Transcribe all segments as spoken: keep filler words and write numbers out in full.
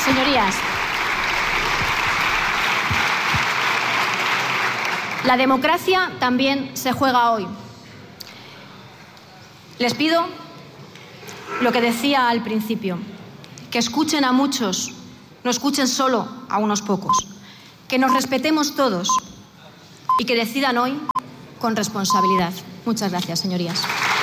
Señorías, la democracia también se juega hoy. Les pido lo que decía al principio, que escuchen a muchos, no escuchen solo a unos pocos, que nos respetemos todos y que decidan hoy con responsabilidad. Muchas gracias, señorías.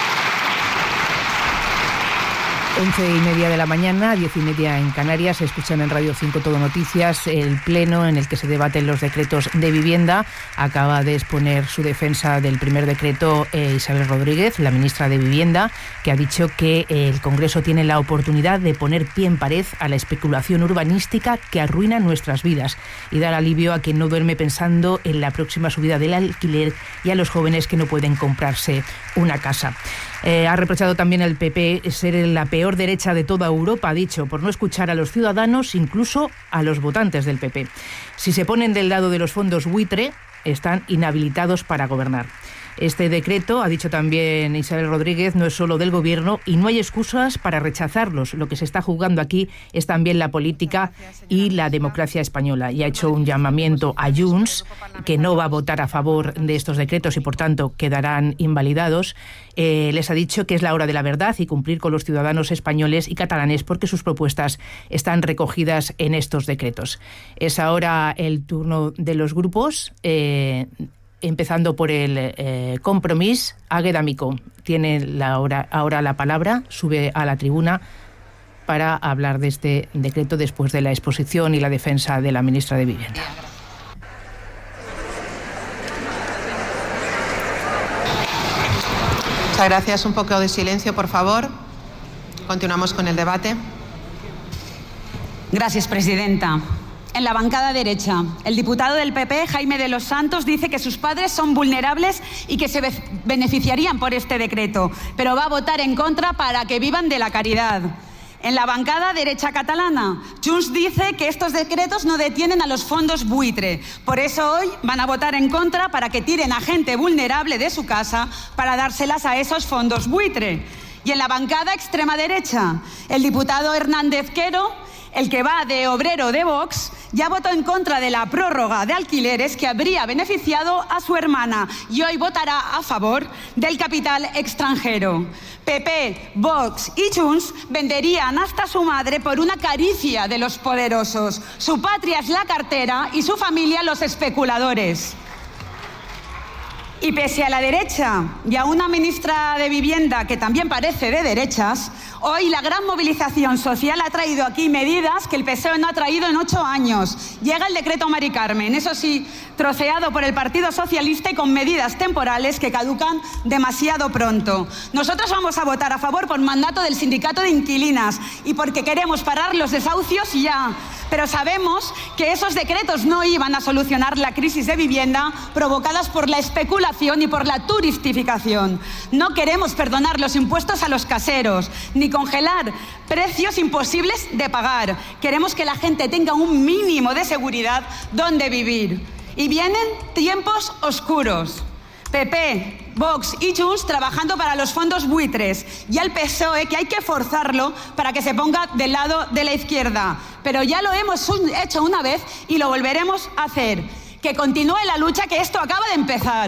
Once y media de la mañana, diez y media en Canarias. Se escuchan en Radio cinco Todo Noticias el pleno en el que se debaten los decretos de vivienda. Acaba de exponer su defensa del primer decreto eh, Isabel Rodríguez, la ministra de Vivienda, que ha dicho que eh, el Congreso tiene la oportunidad de poner pie en pared a la especulación urbanística que arruina nuestras vidas y dar alivio a quien no duerme pensando en la próxima subida del alquiler y a los jóvenes que no pueden comprarse una casa. Eh, ha reprochado también al P P ser la peor derecha de toda Europa, ha dicho, por no escuchar a los ciudadanos, incluso a los votantes del P P. Si se ponen del lado de los fondos buitre, están inhabilitados para gobernar. Este decreto, ha dicho también Isabel Rodríguez, no es solo del Gobierno y no hay excusas para rechazarlos. Lo que se está jugando aquí es también la política y la democracia española. Y ha hecho un llamamiento a Junts, que no va a votar a favor de estos decretos y, por tanto, quedarán invalidados. Eh, les ha dicho que es la hora de la verdad y cumplir con los ciudadanos españoles y catalanes porque sus propuestas están recogidas en estos decretos. Es ahora el turno de los grupos. Eh, Empezando por el eh, Compromís, Águeda Micó tiene la hora, ahora la palabra, sube a la tribuna para hablar de este decreto después de la exposición y la defensa de la ministra de Vivienda. Muchas gracias. Un poco de silencio, por favor. Continuamos con el debate. Gracias, presidenta. En la bancada derecha, el diputado del P P, Jaime de los Santos, dice que sus padres son vulnerables y que se beneficiarían por este decreto, pero va a votar en contra para que vivan de la caridad. En la bancada derecha catalana, Junts dice que estos decretos no detienen a los fondos buitre. Por eso hoy van a votar en contra para que tiren a gente vulnerable de su casa para dárselas a esos fondos buitre. Y en la bancada extrema derecha, el diputado Hernández Quero, el que va de obrero de Vox, ya votó en contra de la prórroga de alquileres que habría beneficiado a su hermana y hoy votará a favor del capital extranjero. P P, Vox y Junts venderían hasta su madre por una caricia de los poderosos. Su patria es la cartera y su familia los especuladores. Y pese a la derecha y a una ministra de Vivienda que también parece de derechas, hoy la gran movilización social ha traído aquí medidas que el P S O E no ha traído en ocho años. Llega el decreto Mari Carmen, eso sí, troceado por el Partido Socialista y con medidas temporales que caducan demasiado pronto. Nosotros vamos a votar a favor por mandato del sindicato de inquilinas y porque queremos parar los desahucios ya. Pero sabemos que esos decretos no iban a solucionar la crisis de vivienda provocadas por la especulación y por la turistificación. No queremos perdonar los impuestos a los caseros, ni congelar precios imposibles de pagar. Queremos que la gente tenga un mínimo de seguridad donde vivir. Y vienen tiempos oscuros. P P, Vox y Junts trabajando para los fondos buitres y al P S O E que hay que forzarlo para que se ponga del lado de la izquierda. Pero ya lo hemos hecho una vez y lo volveremos a hacer. Que continúe la lucha, que esto acaba de empezar.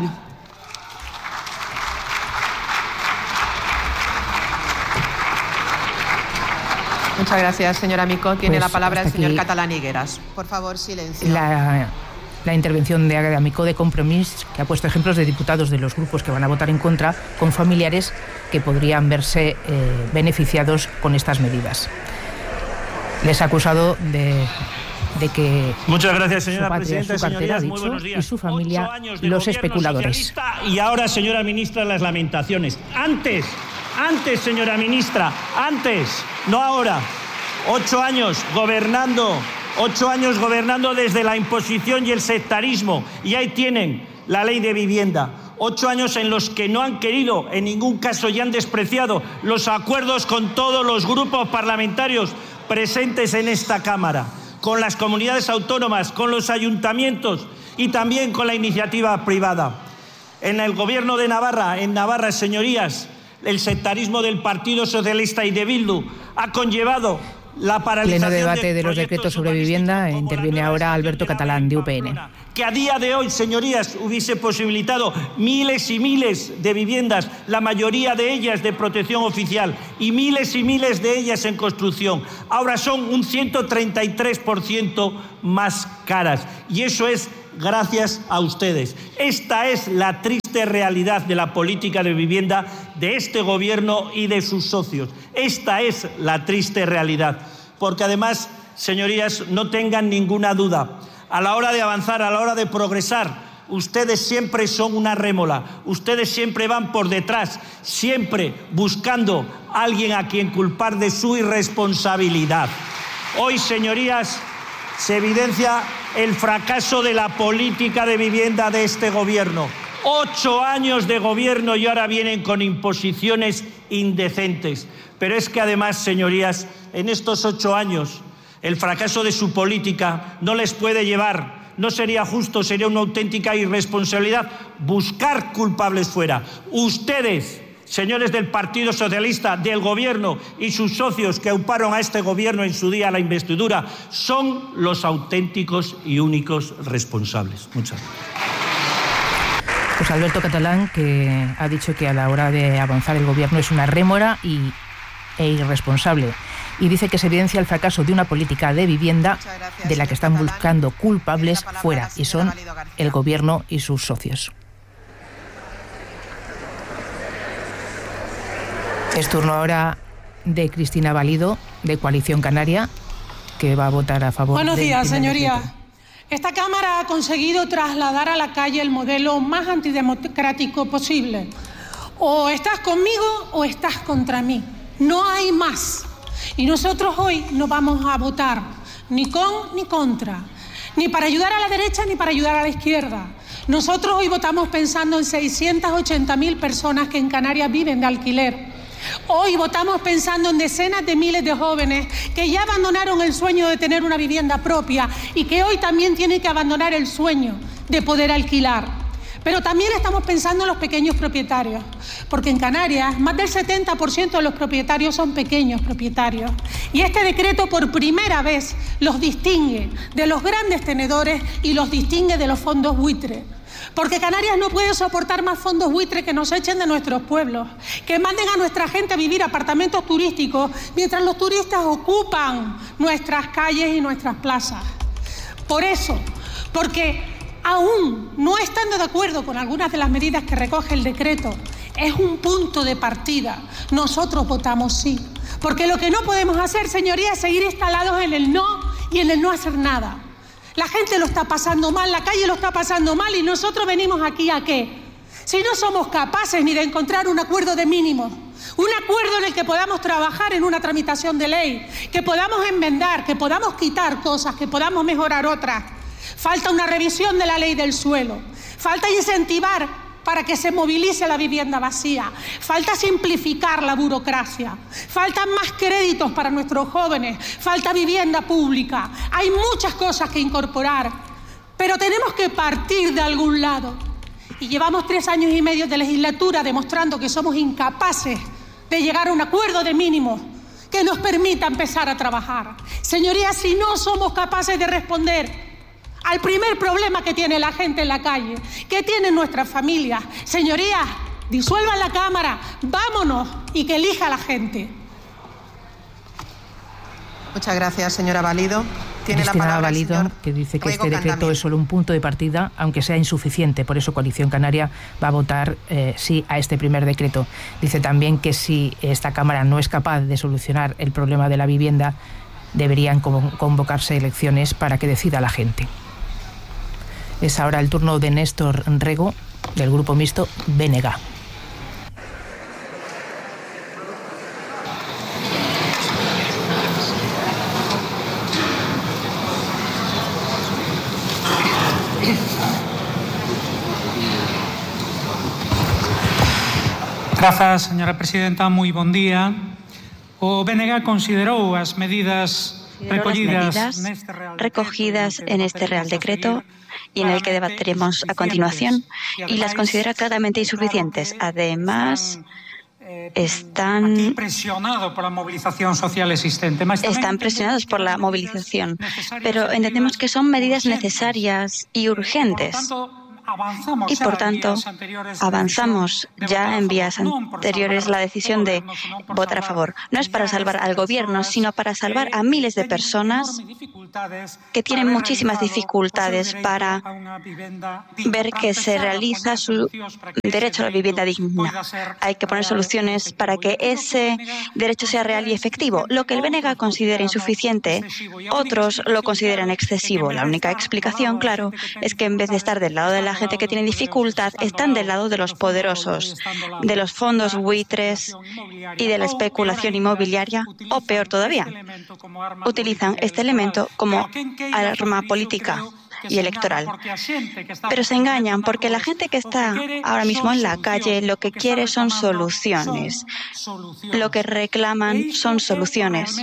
Muchas gracias, señora Micó. Tiene Pues la palabra el señor aquí Catalán Higueras. Por favor, silencio. La, la intervención de Águeda Micó de Compromís, que ha puesto ejemplos de diputados de los grupos que van a votar en contra con familiares que podrían verse eh, beneficiados con estas medidas. Les ha acusado de, de que Muchas gracias, señora su patria, presidenta, su cartera, señorías, ha muy dicho, buenos días. y su familia, Ocho años de los gobierno especuladores. socialista y ahora, señora ministra, las lamentaciones. Antes, antes, señora ministra, antes, no ahora. Ocho años gobernando, ocho años gobernando desde la imposición y el sectarismo. Y ahí tienen la ley de vivienda. Ocho años en los que no han querido, en ningún caso, y han despreciado los acuerdos con todos los grupos parlamentarios presentes en esta Cámara, con las comunidades autónomas, con los ayuntamientos y también con la iniciativa privada. En el gobierno de Navarra, en Navarra, señorías, el sectarismo del Partido Socialista y de Bildu ha conllevado la paralización Pleno debate de los proyectos decretos sobre vivienda. Interviene ahora Alberto Catalán, de U P N. Que a día de hoy, señorías, hubiese posibilitado miles y miles de viviendas, la mayoría de ellas de protección oficial y miles y miles de ellas en construcción. Ahora son un ciento treinta y tres por ciento más caras. Y eso es gracias a ustedes. Esta es la triste realidad de la política de vivienda de este Gobierno y de sus socios. Esta es la triste realidad. Porque además, señorías, no tengan ninguna duda, a la hora de avanzar, a la hora de progresar, ustedes siempre son una rémora, ustedes siempre van por detrás, siempre buscando a alguien a quien culpar de su irresponsabilidad. Hoy, señorías, se evidencia el fracaso de la política de vivienda de este Gobierno. Ocho años de gobierno y ahora vienen con imposiciones indecentes. Pero es que además, señorías, en estos ocho años, el fracaso de su política no les puede llevar, no sería justo, sería una auténtica irresponsabilidad buscar culpables fuera. Ustedes, señores del Partido Socialista, del Gobierno y sus socios que auparon a este Gobierno en su día a la investidura, son los auténticos y únicos responsables. Muchas gracias. Pues Alberto Catalán, que ha dicho que a la hora de avanzar el Gobierno es una rémora y, e irresponsable. Y dice que se evidencia el fracaso de una política de vivienda de la que están buscando culpables fuera, y son el Gobierno y sus socios. Es turno ahora de Cristina Valido, de Coalición Canaria, que va a votar a favor. Buenos días, señorías. Decreto. Esta Cámara ha conseguido trasladar a la calle el modelo más antidemocrático posible. O estás conmigo o estás contra mí. No hay más. Y nosotros hoy no vamos a votar ni con ni contra, ni para ayudar a la derecha ni para ayudar a la izquierda. Nosotros hoy votamos pensando en seiscientas ochenta mil personas que en Canarias viven de alquiler. Hoy votamos pensando en decenas de miles de jóvenes que ya abandonaron el sueño de tener una vivienda propia y que hoy también tienen que abandonar el sueño de poder alquilar. Pero también estamos pensando en los pequeños propietarios, porque en Canarias más del setenta por ciento de los propietarios son pequeños propietarios. Y este decreto por primera vez los distingue de los grandes tenedores y los distingue de los fondos buitre. Porque Canarias no puede soportar más fondos buitre que nos echen de nuestros pueblos, que manden a nuestra gente a vivir apartamentos turísticos mientras los turistas ocupan nuestras calles y nuestras plazas. Por eso, porque aún no estando de acuerdo con algunas de las medidas que recoge el decreto, es un punto de partida. Nosotros votamos sí, porque lo que no podemos hacer, señorías, es seguir instalados en el no y en el no hacer nada. La gente lo está pasando mal, la calle lo está pasando mal y nosotros venimos aquí ¿a qué? Si no somos capaces ni de encontrar un acuerdo de mínimos, un acuerdo en el que podamos trabajar en una tramitación de ley, que podamos enmendar, que podamos quitar cosas, que podamos mejorar otras. Falta una revisión de la ley del suelo, falta incentivar para que se movilice la vivienda vacía, falta simplificar la burocracia, faltan más créditos para nuestros jóvenes, falta vivienda pública, hay muchas cosas que incorporar, pero tenemos que partir de algún lado. Y llevamos tres años y medio de legislatura demostrando que somos incapaces de llegar a un acuerdo de mínimos que nos permita empezar a trabajar. Señorías, si no somos capaces de responder al primer problema que tiene la gente en la calle, que tienen nuestras familias, señorías, disuelvan la Cámara, vámonos y que elija la gente. Muchas gracias, señora Valido. Tiene Cristina la palabra Valido, el señor que dice que Riego este decreto Candamil. es solo un punto de partida, aunque sea insuficiente. Por eso Coalición Canaria va a votar eh, sí a este primer decreto. Dice también que si esta Cámara no es capaz de solucionar el problema de la vivienda, deberían convocarse elecciones para que decida la gente. Es ahora el turno de Néstor Rego, del Grupo Mixto B N G. Grazas, señora presidenta. Moi bon día. O B N G considerou as medidas recollidas las medidas neste Real recogidas en este Real Decreto y en el que debatiremos a continuación y las considera claramente insuficientes. Además, están, presionado por la movilización social existente. están presionados por la movilización, pero entendemos que son medidas necesarias y urgentes. Y, por tanto, avanzamos ya en vías anteriores la decisión de votar a favor. No es para salvar al gobierno, sino para salvar a miles de personas que tienen muchísimas dificultades para ver que se realiza su derecho a la vivienda digna. Hay que poner soluciones para que ese derecho sea real y efectivo. Lo que el B N G considera insuficiente, otros lo consideran excesivo. La única explicación, claro, es que en vez de estar del lado de la gente que tiene dificultad, están del lado de los poderosos, de los fondos buitres y de la especulación inmobiliaria, o peor todavía, utilizan este elemento como arma política y electoral. Pero se engañan porque la gente que está ahora mismo en la calle lo que quiere son soluciones. Lo que reclaman son soluciones.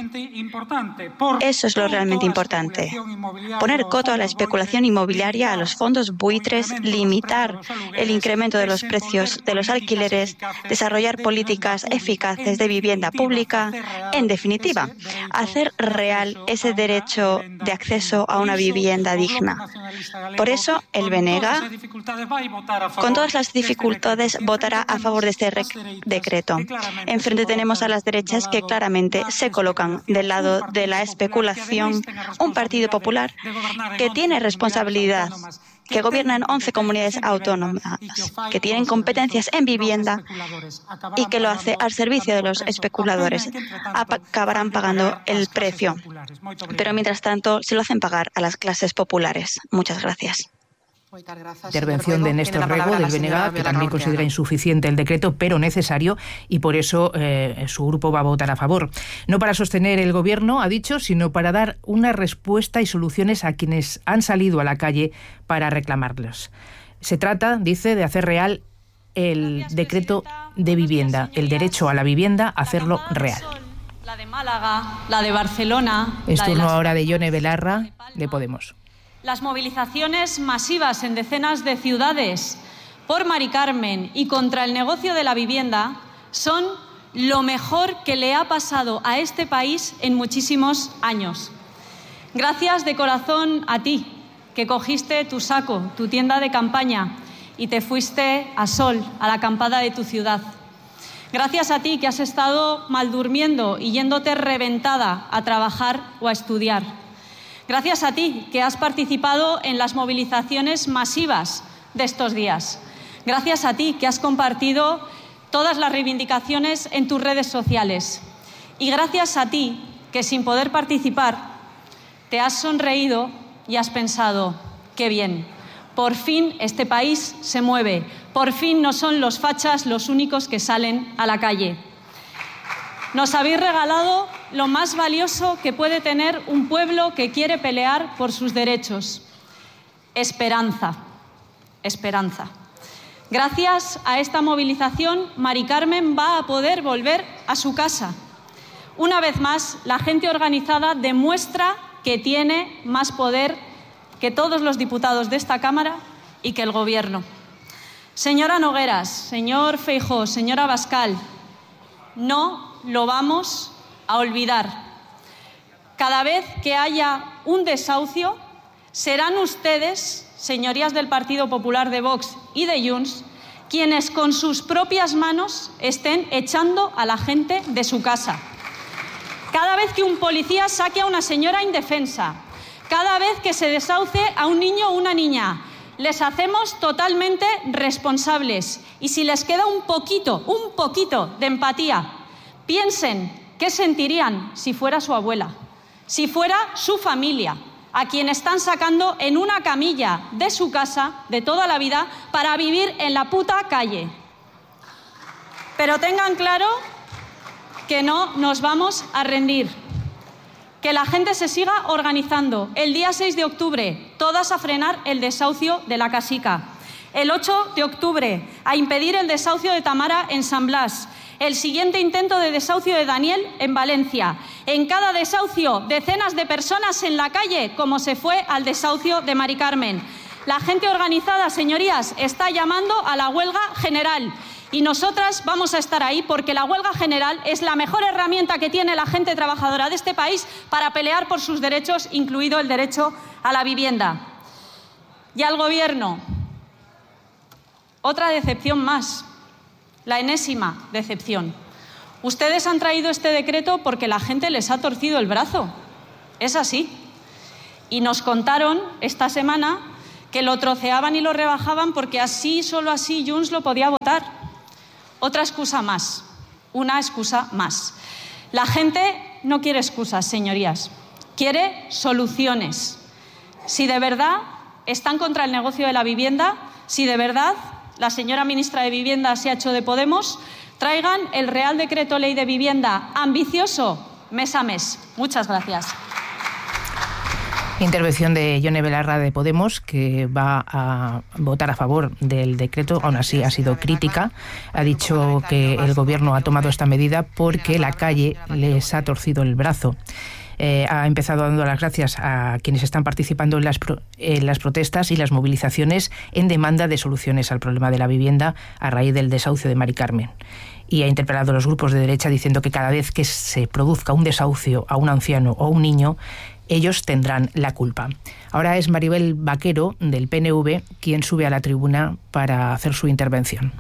Eso es lo realmente importante. Poner coto a la especulación inmobiliaria, a los fondos buitres, limitar el incremento de los precios de los alquileres, desarrollar políticas eficaces de vivienda pública, en definitiva, hacer real ese derecho de acceso a una vivienda digna. Por eso, el B N G, con todas las dificultades, votará a favor de este decreto. Enfrente tenemos a las derechas que claramente se colocan del lado de la especulación, un Partido Popular que tiene responsabilidad, que gobiernan once comunidades autónomas, que tienen competencias en vivienda y que lo hace al servicio de los especuladores. Acabarán pagando el precio. Pero mientras tanto, se lo hacen pagar a las clases populares. Muchas gracias. Intervención de Néstor Rego, del B N G, que también considera insuficiente el decreto, pero necesario, y por eso eh, su grupo va a votar a favor. No para sostener el Gobierno, ha dicho, sino para dar una respuesta y soluciones a quienes han salido a la calle para reclamarlos. Se trata, dice, de hacer real el decreto de vivienda, el derecho a la vivienda, hacerlo real. La de Málaga, la de Barcelona... Es turno ahora de Ione Belarra, de Podemos. Las movilizaciones masivas en decenas de ciudades por Mari Carmen y contra el negocio de la vivienda son lo mejor que le ha pasado a este país en muchísimos años. Gracias de corazón a ti, que cogiste tu saco, tu tienda de campaña y te fuiste a Sol, a la acampada de tu ciudad. Gracias a ti, que has estado mal durmiendo y yéndote reventada a trabajar o a estudiar. Gracias a ti, que has participado en las movilizaciones masivas de estos días. Gracias a ti, que has compartido todas las reivindicaciones en tus redes sociales. Y gracias a ti, que sin poder participar, te has sonreído y has pensado, qué bien, por fin este país se mueve, por fin no son los fachas los únicos que salen a la calle. Nos habéis regalado lo más valioso que puede tener un pueblo que quiere pelear por sus derechos. Esperanza. Esperanza. Gracias a esta movilización, Mari Carmen va a poder volver a su casa. Una vez más, la gente organizada demuestra que tiene más poder que todos los diputados de esta Cámara y que el Gobierno. Señora Nogueras, señor Feijóo, señora Abascal, no lo vamos a olvidar. Cada vez que haya un desahucio, serán ustedes, señorías del Partido Popular, de Vox y de Junts, quienes con sus propias manos estén echando a la gente de su casa. Cada vez que un policía saque a una señora indefensa, cada vez que se desahucie a un niño o una niña, les hacemos totalmente responsables. Y si les queda un poquito, un poquito de empatía, piensen qué sentirían si fuera su abuela, si fuera su familia, a quien están sacando en una camilla de su casa de toda la vida para vivir en la puta calle. Pero tengan claro que no nos vamos a rendir, que la gente se siga organizando. El día seis de octubre, todas a frenar el desahucio de La Casica. El ocho de octubre, a impedir el desahucio de Tamara en San Blas. El siguiente intento de desahucio de Daniel en Valencia. En cada desahucio, decenas de personas en la calle, como se fue al desahucio de Mari Carmen. La gente organizada, señorías, está llamando a la huelga general. Y nosotras vamos a estar ahí porque la huelga general es la mejor herramienta que tiene la gente trabajadora de este país para pelear por sus derechos, incluido el derecho a la vivienda. Y al Gobierno, otra decepción más, la enésima decepción. Ustedes han traído este decreto porque la gente les ha torcido el brazo. Es así. Y nos contaron esta semana que lo troceaban y lo rebajaban porque así, solo así, Junts lo podía votar. Otra excusa más, una excusa más. La gente no quiere excusas, señorías, quiere soluciones. Si de verdad están contra el negocio de la vivienda, si de verdad la señora ministra de Vivienda se ha hecho de Podemos, traigan el Real Decreto Ley de Vivienda ambicioso mes a mes. Muchas gracias. Intervención de Ione Belarra de Podemos, que va a votar a favor del decreto, aún así ha sido crítica. Ha dicho que el Gobierno ha tomado esta medida porque la calle les ha torcido el brazo. Eh, ha empezado dando las gracias a quienes están participando en las, pro, en las protestas y las movilizaciones en demanda de soluciones al problema de la vivienda a raíz del desahucio de Mari Carmen. Y ha interpelado a los grupos de derecha diciendo que cada vez que se produzca un desahucio a un anciano o a un niño, ellos tendrán la culpa. Ahora es Maribel Vaquero, del P N V, quien sube a la tribuna para hacer su intervención.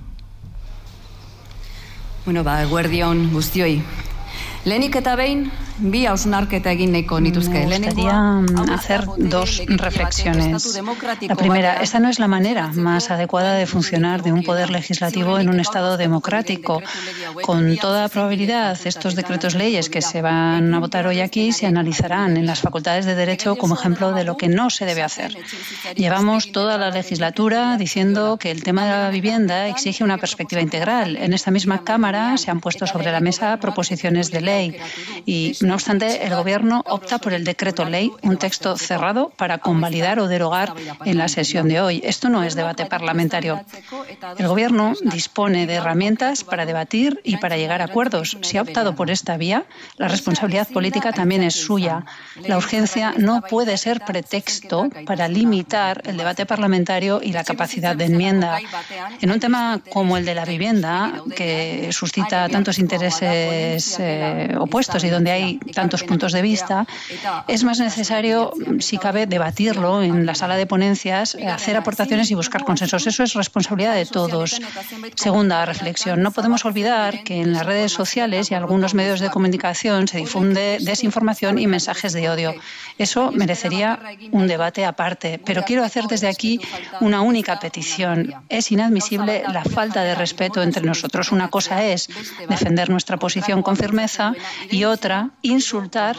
Bueno, ba, eguerdion guztioi. Lehenik eta behin, bi hausnarketa egin nahiko nituzke. Me gustaría hacer dos reflexiones. La primera, esta no es la manera más adecuada de funcionar de un poder legislativo en un Estado democrático. Con toda probabilidad, estos decretos leyes que se van a votar hoy aquí se analizarán en las facultades de Derecho como ejemplo de lo que no se debe hacer. Llevamos toda la legislatura diciendo que el tema de la vivienda exige una perspectiva integral. En esta misma Cámara se han puesto sobre la mesa proposiciones de ley. Y, no obstante, el Gobierno opta por el decreto ley, un texto cerrado para convalidar o derogar en la sesión de hoy. Esto no es debate parlamentario. El Gobierno dispone de herramientas para debatir y para llegar a acuerdos. Si ha optado por esta vía, la responsabilidad política también es suya. La urgencia no puede ser pretexto para limitar el debate parlamentario y la capacidad de enmienda. En un tema como el de la vivienda, que suscita tantos intereses eh, opuestos y donde hay tantos puntos de vista, es más necesario, si cabe, debatirlo en la sala de ponencias, hacer aportaciones y buscar consensos. Eso es responsabilidad de todos. Segunda reflexión. No podemos olvidar que en las redes sociales y algunos medios de comunicación se difunde desinformación y mensajes de odio. Eso merecería un debate aparte. Pero quiero hacer desde aquí una única petición. Es inadmisible la falta de respeto entre nosotros. Una cosa es defender nuestra posición con firmeza y otra, insultar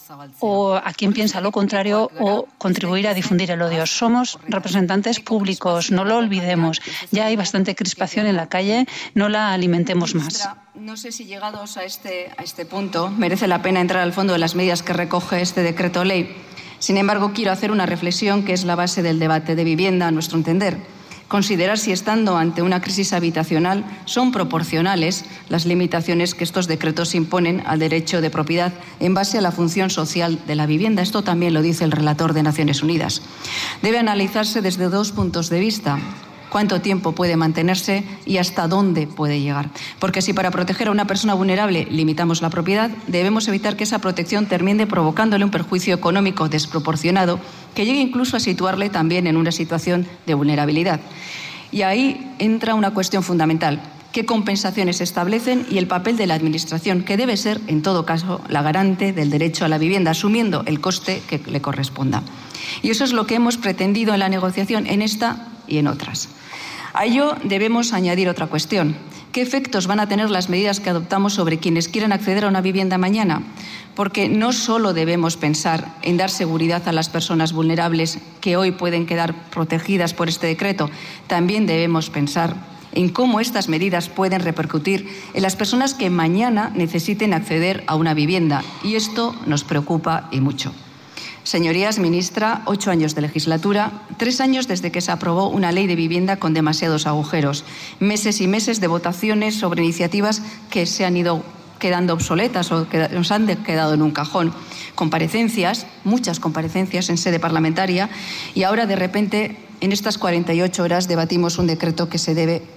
o a quien piensa lo contrario o contribuir a difundir el odio. Somos representantes públicos, no lo olvidemos. Ya hay bastante crispación en la calle, no la alimentemos más. No sé si llegados a este, a este punto merece la pena entrar al fondo de las medidas que recoge este decreto ley. Sin embargo, quiero hacer una reflexión que es la base del debate de vivienda, a nuestro entender. Considerar si, estando ante una crisis habitacional, son proporcionales las limitaciones que estos decretos imponen al derecho de propiedad en base a la función social de la vivienda. Esto también lo dice el relator de Naciones Unidas. Debe analizarse desde dos puntos de vista. Cuánto tiempo puede mantenerse y hasta dónde puede llegar. Porque si para proteger a una persona vulnerable limitamos la propiedad, debemos evitar que esa protección termine provocándole un perjuicio económico desproporcionado que llegue incluso a situarle también en una situación de vulnerabilidad. Y ahí entra una cuestión fundamental. ¿Qué compensaciones se establecen y el papel de la Administración, que debe ser, en todo caso, la garante del derecho a la vivienda, asumiendo el coste que le corresponda? Y eso es lo que hemos pretendido en la negociación, en esta y en otras. A ello debemos añadir otra cuestión. ¿Qué efectos van a tener las medidas que adoptamos sobre quienes quieran acceder a una vivienda mañana? Porque no solo debemos pensar en dar seguridad a las personas vulnerables que hoy pueden quedar protegidas por este decreto, también debemos pensar en cómo estas medidas pueden repercutir en las personas que mañana necesiten acceder a una vivienda. Y esto nos preocupa y mucho. Señorías, ministra, ocho años de legislatura, tres años desde que se aprobó una ley de vivienda con demasiados agujeros, meses y meses de votaciones sobre iniciativas que se han ido quedando obsoletas o que nos han quedado en un cajón, comparecencias, muchas comparecencias en sede parlamentaria, y ahora de repente en estas cuarenta y ocho horas debatimos un decreto que se debe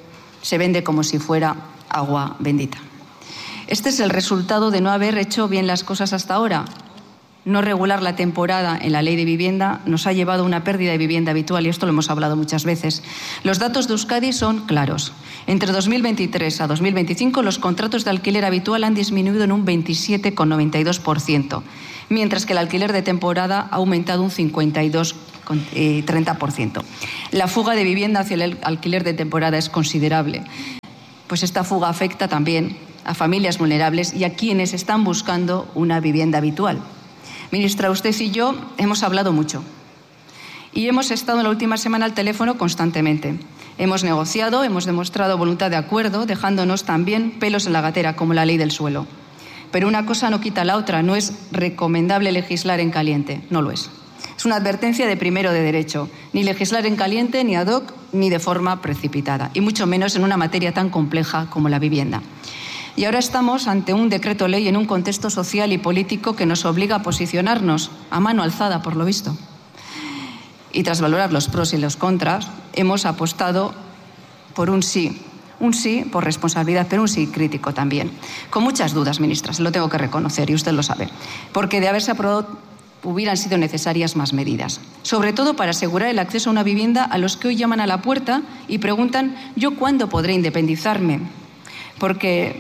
Se vende como si fuera agua bendita. Este es el resultado de no haber hecho bien las cosas hasta ahora. No regular la temporada en la ley de vivienda nos ha llevado a una pérdida de vivienda habitual, y esto lo hemos hablado muchas veces. Los datos de Euskadi son claros. Entre dos mil veintitrés a dos mil veinticinco los contratos de alquiler habitual han disminuido en un veintisiete coma noventa y dos por ciento, mientras que el alquiler de temporada ha aumentado un cincuenta y dos coma treinta por ciento. La fuga de vivienda hacia el alquiler de temporada es considerable, pues esta fuga afecta también a familias vulnerables y a quienes están buscando una vivienda habitual. Ministra, usted y yo hemos hablado mucho y hemos estado en la última semana al teléfono constantemente. Hemos negociado, hemos demostrado voluntad de acuerdo, dejándonos también pelos en la gatera, como la ley del suelo. Pero una cosa no quita la otra, no es recomendable legislar en caliente, no lo es. Es una advertencia de primero de derecho, ni legislar en caliente, ni ad hoc, ni de forma precipitada, y mucho menos en una materia tan compleja como la vivienda. Y ahora estamos ante un decreto ley en un contexto social y político que nos obliga a posicionarnos a mano alzada, por lo visto. Y tras valorar los pros y los contras, hemos apostado por un sí. Un sí por responsabilidad, pero un sí crítico también. Con muchas dudas, ministra, se lo tengo que reconocer, y usted lo sabe. Porque de haberse aprobado hubieran sido necesarias más medidas. Sobre todo para asegurar el acceso a una vivienda a los que hoy llaman a la puerta y preguntan ¿yo cuándo podré independizarme? Porque,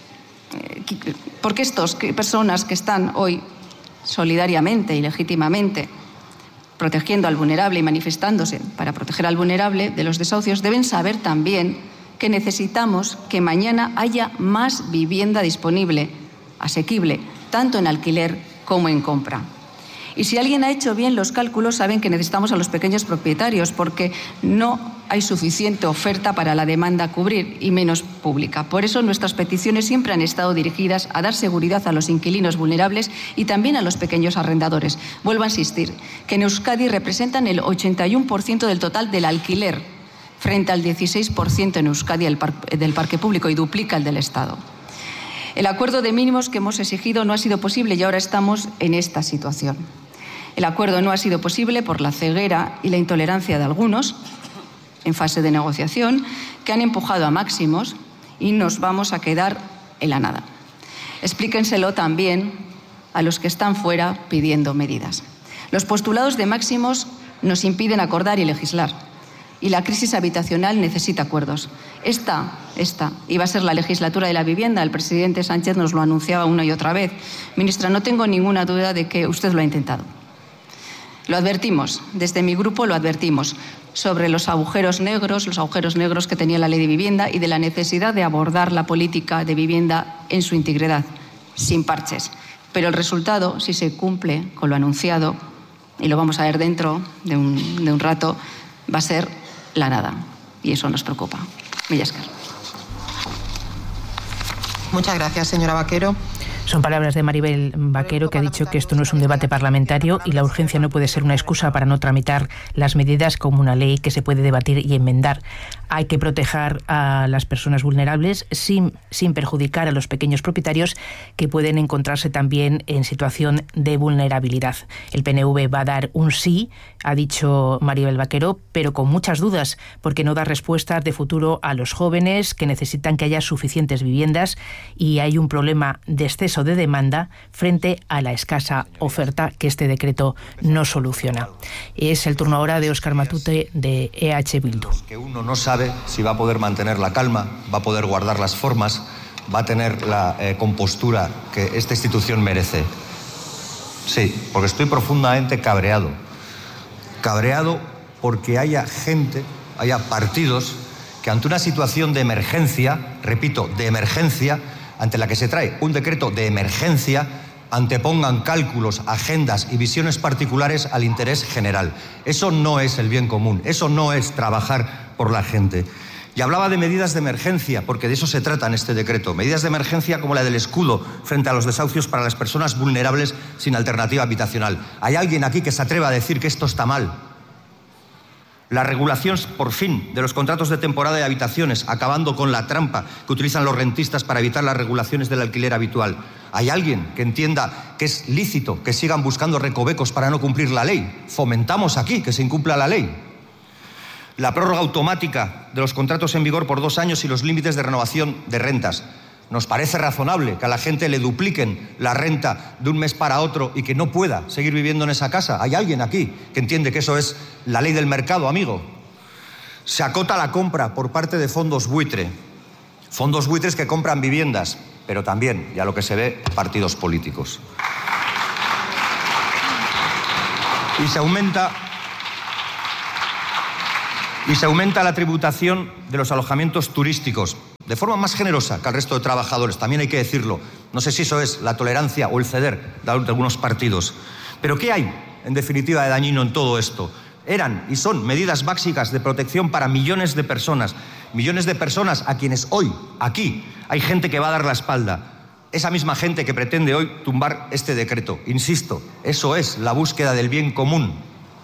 porque estas personas que están hoy solidariamente y legítimamente protegiendo al vulnerable y manifestándose para proteger al vulnerable de los desahucios, deben saber también que necesitamos que mañana haya más vivienda disponible, asequible, tanto en alquiler como en compra. Y si alguien ha hecho bien los cálculos, saben que necesitamos a los pequeños propietarios porque no hay suficiente oferta para la demanda a cubrir y menos pública. Por eso nuestras peticiones siempre han estado dirigidas a dar seguridad a los inquilinos vulnerables y también a los pequeños arrendadores. Vuelvo a insistir que en Euskadi representan el ochenta y uno por ciento del total del alquiler, frente al dieciséis por ciento en Euskadi del parque público y duplica el del Estado. El acuerdo de mínimos que hemos exigido no ha sido posible y ahora estamos en esta situación. El acuerdo no ha sido posible por la ceguera y la intolerancia de algunos en fase de negociación que han empujado a máximos y nos vamos a quedar en la nada. Explíquenselo también a los que están fuera pidiendo medidas. Los postulados de máximos nos impiden acordar y legislar. Y la crisis habitacional necesita acuerdos. Esta, esta iba a ser la legislatura de la vivienda. El presidente Sánchez nos lo anunciaba una y otra vez. Ministra, no tengo ninguna duda de que usted lo ha intentado. Lo advertimos, desde mi grupo lo advertimos, sobre los agujeros negros, los agujeros negros que tenía la ley de vivienda y de la necesidad de abordar la política de vivienda en su integridad, sin parches. Pero el resultado, si se cumple con lo anunciado, y lo vamos a ver dentro de un, de un rato, va a ser la nada. Y eso nos preocupa. Mila esker. Muchas gracias, señora Vaquero. Son palabras de Maribel Vaquero, que ha dicho que esto no es un debate parlamentario y la urgencia no puede ser una excusa para no tramitar las medidas como una ley que se puede debatir y enmendar. Hay que proteger a las personas vulnerables sin, sin perjudicar a los pequeños propietarios que pueden encontrarse también en situación de vulnerabilidad. El P N V va a dar un sí, ha dicho Maribel Vaquero, pero con muchas dudas, porque no da respuestas de futuro a los jóvenes que necesitan que haya suficientes viviendas y hay un problema de exceso de demanda frente a la escasa oferta que este decreto no soluciona. Es el turno ahora de Óscar Matute de E H Bildu. Que uno no sabe si va a poder mantener la calma, va a poder guardar las formas, va a tener la eh, compostura que esta institución merece. Sí, porque estoy profundamente cabreado. Cabreado porque haya gente, haya partidos que ante una situación de emergencia, repito, de emergencia, ante la que se trae un decreto de emergencia, antepongan cálculos, agendas y visiones particulares al interés general. Eso no es el bien común, eso no es trabajar por la gente. Y hablaba de medidas de emergencia, porque de eso se trata en este decreto. Medidas de emergencia como la del escudo frente a los desahucios para las personas vulnerables sin alternativa habitacional. ¿Hay alguien aquí que se atreva a decir que esto está mal? La regulación, por fin, de los contratos de temporada de habitaciones, acabando con la trampa que utilizan los rentistas para evitar las regulaciones del alquiler habitual. ¿Hay alguien que entienda que es lícito que sigan buscando recovecos para no cumplir la ley? Fomentamos aquí que se incumpla la ley. la prórroga automática de los contratos en vigor por dos años y los límites de renovación de rentas. ¿Nos parece razonable que a la gente le dupliquen la renta de un mes para otro y que no pueda seguir viviendo en esa casa? ¿Hay alguien aquí que entiende que eso es la ley del mercado, amigo? Se acota la compra por parte de fondos buitre. Fondos buitres que compran viviendas, pero también, y a lo que se ve, partidos políticos. Y se aumenta... Y se aumenta la tributación de los alojamientos turísticos de forma más generosa que al resto de trabajadores, también hay que decirlo. No sé si eso es la tolerancia o el ceder de algunos partidos. Pero ¿qué hay, en definitiva, de dañino en todo esto? Eran y son medidas básicas de protección para millones de personas, millones de personas a quienes hoy, aquí, hay gente que va a dar la espalda. Esa misma gente que pretende hoy tumbar este decreto. Insisto, eso es la búsqueda del bien común.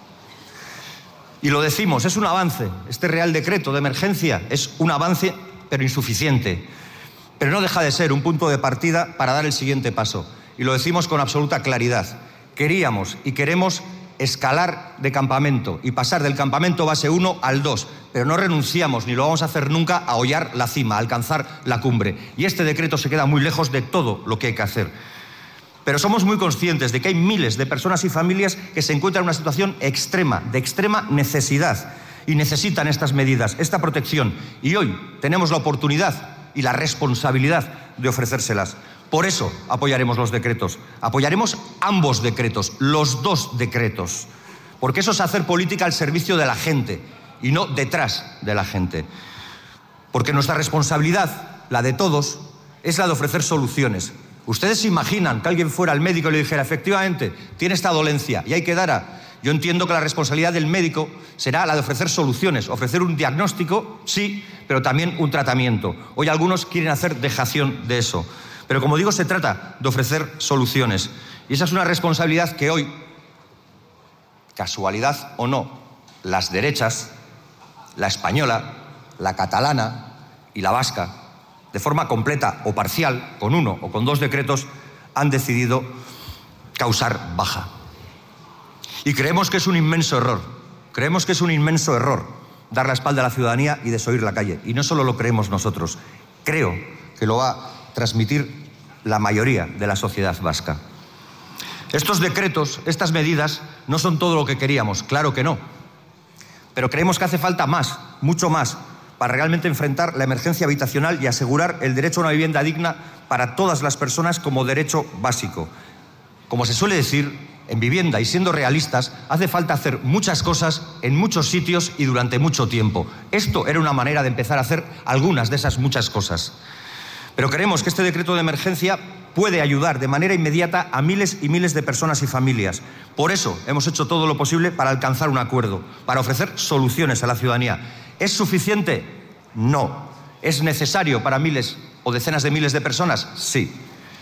Y lo decimos, es un avance. Este Real Decreto de emergencia es un avance, pero insuficiente. Pero no deja de ser un punto de partida para dar el siguiente paso. Y lo decimos con absoluta claridad. Queríamos y queremos escalar de campamento y pasar del campamento base uno al dos, pero no renunciamos, ni lo vamos a hacer nunca, a hollar la cima, a alcanzar la cumbre. Y este decreto se queda muy lejos de todo lo que hay que hacer. Pero somos muy conscientes de que hay miles de personas y familias que se encuentran en una situación extrema, de extrema necesidad, y necesitan estas medidas, esta protección. Y hoy tenemos la oportunidad y la responsabilidad de ofrecérselas. Por eso apoyaremos los decretos. Apoyaremos ambos decretos, los dos decretos. Porque eso es hacer política al servicio de la gente y no detrás de la gente. Porque nuestra responsabilidad, la de todos, es la de ofrecer soluciones. ¿Ustedes se imaginan que alguien fuera al médico y le dijera, efectivamente, tiene esta dolencia y hay que dar a... Yo entiendo que la responsabilidad del médico será la de ofrecer soluciones, ofrecer un diagnóstico, sí, pero también un tratamiento. Hoy algunos quieren hacer dejación de eso. Pero como digo, se trata de ofrecer soluciones. Y esa es una responsabilidad que hoy, casualidad o no, las derechas, la española, la catalana y la vasca, de forma completa o parcial, con uno o con dos decretos, han decidido causar baja. Y creemos que es un inmenso error, creemos que es un inmenso error dar la espalda a la ciudadanía y desoír la calle. Y no solo lo creemos nosotros, creo que lo va a transmitir la mayoría de la sociedad vasca. Estos decretos, estas medidas, no son todo lo que queríamos, claro que no. Pero creemos que hace falta más, mucho más, para realmente enfrentar la emergencia habitacional y asegurar el derecho a una vivienda digna para todas las personas como derecho básico. Como se suele decir, en vivienda y siendo realistas, hace falta hacer muchas cosas en muchos sitios y durante mucho tiempo. Esto era una manera de empezar a hacer algunas de esas muchas cosas. Pero creemos que este decreto de emergencia puede ayudar de manera inmediata a miles y miles de personas y familias. Por eso hemos hecho todo lo posible para alcanzar un acuerdo, para ofrecer soluciones a la ciudadanía. ¿Es suficiente? No. ¿Es necesario para miles o decenas de miles de personas? Sí.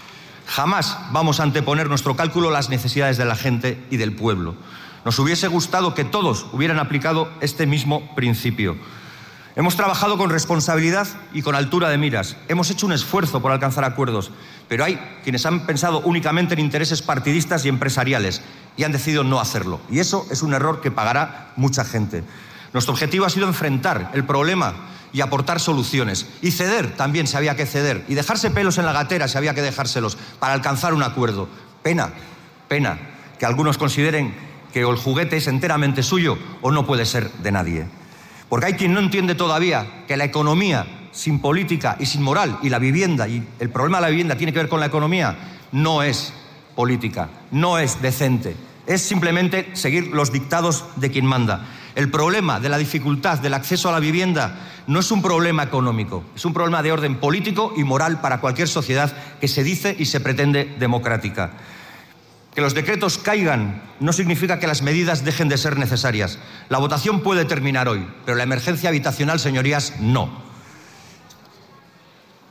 Jamás vamos a anteponer nuestro cálculo a las necesidades de la gente y del pueblo. Nos hubiese gustado que todos hubieran aplicado este mismo principio. Hemos trabajado con responsabilidad y con altura de miras. Hemos hecho un esfuerzo por alcanzar acuerdos, pero hay quienes han pensado únicamente en intereses partidistas y empresariales y han decidido no hacerlo. Y eso es un error que pagará mucha gente. Nuestro objetivo ha sido enfrentar el problema y aportar soluciones. Y ceder también se había que ceder. Y dejarse pelos en la gatera se había que dejárselos para alcanzar un acuerdo. Pena, pena que algunos consideren que o el juguete es enteramente suyo o no puede ser de nadie. Porque hay quien no entiende todavía que la economía sin política y sin moral, y la vivienda, y el problema de la vivienda tiene que ver con la economía, no es política, no es decente. Es simplemente seguir los dictados de quien manda. El problema de la dificultad del acceso a la vivienda no es un problema económico, es un problema de orden político y moral para cualquier sociedad que se dice y se pretende democrática. Que los decretos caigan no significa que las medidas dejen de ser necesarias. La votación puede terminar hoy, pero la emergencia habitacional, señorías, no.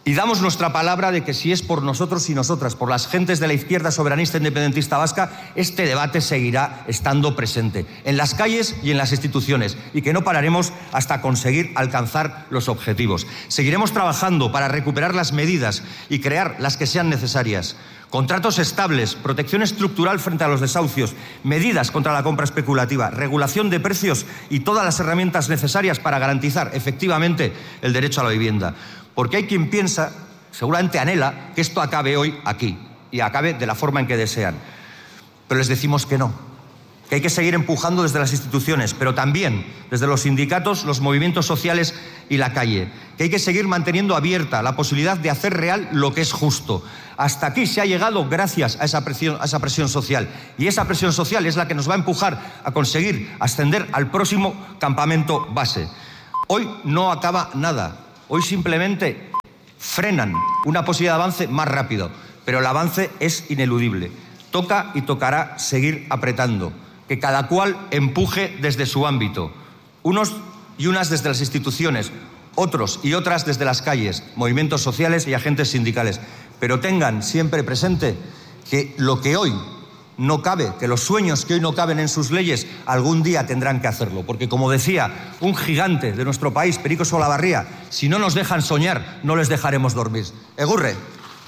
Y damos nuestra palabra de que si es por nosotros y nosotras, por las gentes de la izquierda soberanista independentista vasca, este debate seguirá estando presente en las calles y en las instituciones, y que no pararemos hasta conseguir alcanzar los objetivos. Seguiremos trabajando para recuperar las medidas y crear las que sean necesarias. Contratos estables, protección estructural frente a los desahucios, medidas contra la compra especulativa, regulación de precios y todas las herramientas necesarias para garantizar efectivamente el derecho a la vivienda. Porque hay quien piensa, seguramente anhela, que esto acabe hoy aquí y acabe de la forma en que desean. Pero les decimos que no, que hay que seguir empujando desde las instituciones, pero también desde los sindicatos, los movimientos sociales y la calle, que hay que seguir manteniendo abierta la posibilidad de hacer real lo que es justo. Hasta aquí se ha llegado gracias a esa presión, a esa presión social, y esa presión social es la que nos va a empujar a conseguir ascender al próximo campamento base. Hoy no acaba nada. Hoy simplemente frenan una posibilidad de avance más rápido, pero el avance es ineludible. Toca y tocará seguir apretando, que cada cual empuje desde su ámbito, unos y unas desde las instituciones, otros y otras desde las calles, movimientos sociales y agentes sindicales. Pero tengan siempre presente que lo que hoy no cabe, que los sueños que hoy no caben en sus leyes, algún día tendrán que hacerlo. Porque, como decía un gigante de nuestro país, Perico Solabarría, si no nos dejan soñar, no les dejaremos dormir. Egurre.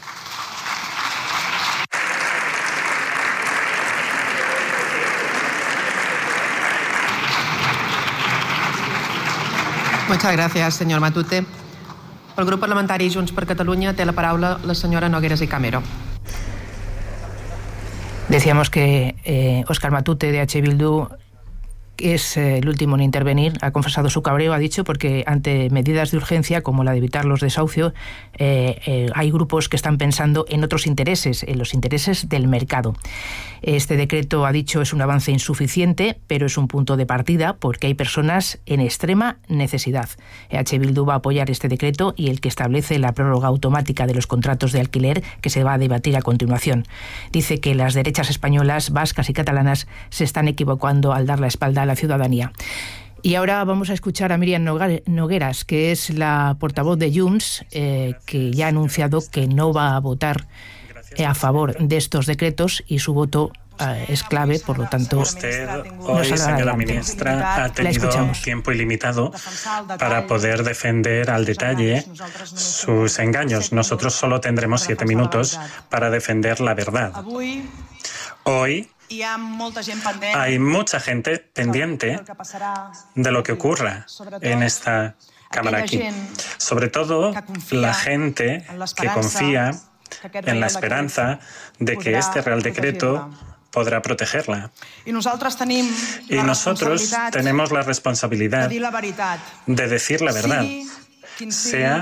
Muchas gracias, señor Matute. Pel grup parlamentari Junts per Catalunya té la paraula la senyora Nogueras y Camero. Decíamos que eh, Óscar Matute de H. Bildu es eh, el último en intervenir. Ha confesado su cabreo, ha dicho, porque ante medidas de urgencia como la de evitar los desahucios, eh, eh, hay grupos que están pensando en otros intereses, en los intereses del mercado. Este decreto, ha dicho, es un avance insuficiente, pero es un punto de partida porque hay personas en extrema necesidad. H. Bildu va a apoyar este decreto y el que establece la prórroga automática de los contratos de alquiler, que se va a debatir a continuación. Dice que las derechas españolas, vascas y catalanas se están equivocando al dar la espalda a la ciudadanía. Y ahora vamos a escuchar a Míriam Nogueras, que es la portavoz de Junts, eh, que ya ha anunciado que no va a votar a favor de estos decretos y su voto eh, es clave, por lo tanto. Usted hoy, señora ministra, ha tenido tiempo ilimitado para poder defender al detalle sus engaños. Nosotros solo tendremos siete minutos para defender la verdad. Hoy hay mucha gente pendiente de lo que ocurra en esta Cámara aquí. Sobre todo la gente que confía en la esperanza de que este Real Decreto podrá protegerla. Y nosotros tenemos la responsabilidad de decir la verdad, sea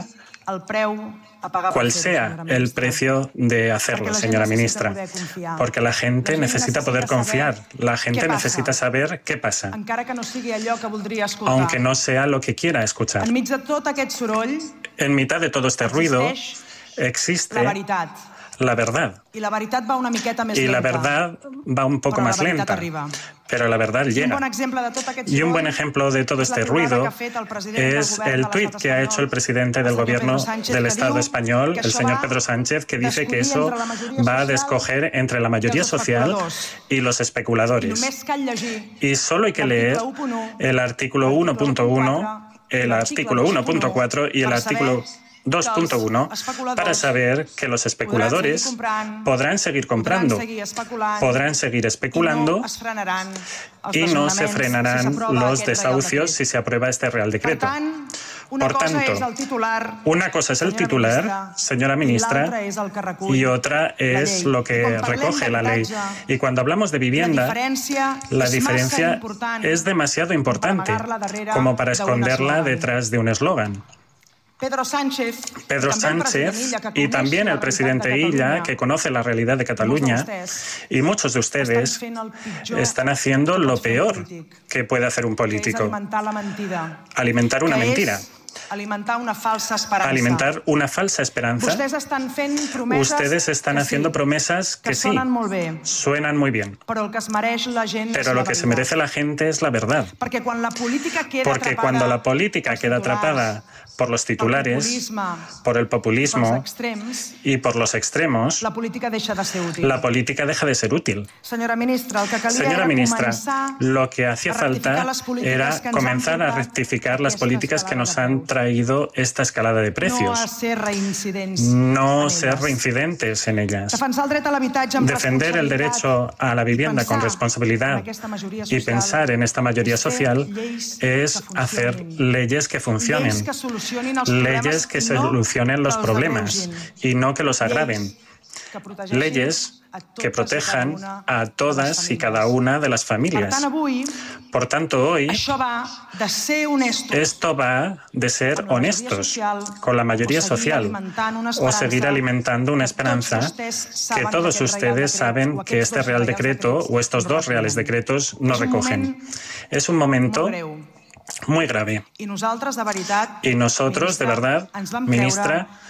cual sea el precio de hacerlo, señora ministra, porque la gente necesita poder confiar, la gente necesita saber qué pasa, aunque no sea lo que quiera escuchar. En mitad de todo este ruido existe la verdad. Y la verdad va un poco más lenta, pero la verdad llega. Y un buen ejemplo de todo este ruido es el tuit que ha hecho el presidente del Gobierno del Estado español, el señor Pedro Sánchez, que dice que eso va a escoger entre la mayoría social y los especuladores. Y solo hay que leer el artículo uno punto uno, el artículo uno punto cuatro y el artículo dos punto uno para saber que los especuladores podrán seguir comprando, podrán seguir especulando y no se frenarán los desahucios si se aprueba este Real Decreto. Por tanto, una cosa es el titular, señora ministra, y otra es lo que recoge la ley. Y cuando hablamos de vivienda, la diferencia es demasiado importante como para esconderla detrás de un eslogan. Pedro Sánchez, Pedro Sánchez y también el presidente Illa, que conoce la realidad de Cataluña, y muchos de ustedes están haciendo lo peor que puede hacer un político: alimentar una mentira. Alimentar una falsa esperanza. Alimentar una falsa esperanza. Ustedes están haciendo promesas que sí, suenan muy bien. Pero lo que se merece la gente es la verdad. Porque cuando la política queda atrapada por los titulares, por el populismo y por los extremos, la política deja de ser útil. La política deja de ser útil. Señora ministra, el que calia Señora era ministra, començar lo que hacía falta era comenzar a rectificar las políticas que nos han traído esta escalada de precios, no a ser reincidents no en ser elles. reincidentes en ellas. Defensar el dret a l'habitatge amb Defender el responsabilitat derecho a la vivienda con pensar responsabilidad en aquesta majoria y social pensar en esta mayoría és fer social lleis es que hacer funcionin. leyes que funcionen, Lleis que solucionin els leyes problemes que i no solucionen los que els problemas agreugen. y no que los agraven. que protegeixin Leyes a totes que i protejan cada una a de les todas y famílies. cada una de las Per familias. tant, avui, Por tanto, hoy això va de ser honestos esto va de ser amb la majoria honestos social con la mayoría o seguir social alimentant una o esperança seguir alimentando una que tots esperanza vostès que saben todos que aquest Real ustedes Decret saben o que aquests este dos Real Reals Decreto Decrets o estos no dos Reales recollen. Decretos no És un recogen. moment Es un momento molt greu. muy grave. I nosaltres, de veritat, Y nosotros, de ministra, verdad, ens vam ministra, creure